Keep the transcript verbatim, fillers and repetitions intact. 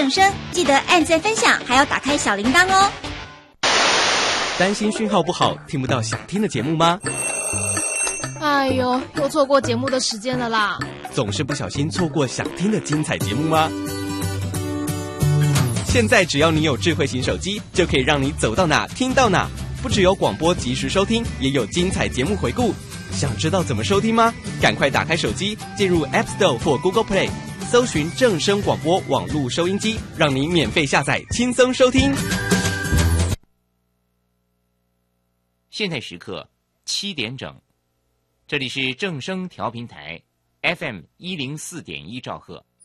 正声，记得按赞分享，还要打开小铃铛哦。 担心讯号不好，听不到想听的节目吗？ 哎呦，又错过节目的时间了啦！ 总是不小心错过想听的精彩节目吗？现在只要你有智慧型手机，就可以让你走到哪听到哪。不只有广播及时收听，也有精彩节目回顾。想知道怎么收听吗？赶快打开手机，进入 App Store 或 Google Play， 搜寻正声广播网络收音机，让你免费下载，轻松收听。 现在时刻七点整，这里是正声调频台 F M 一零四点一兆赫。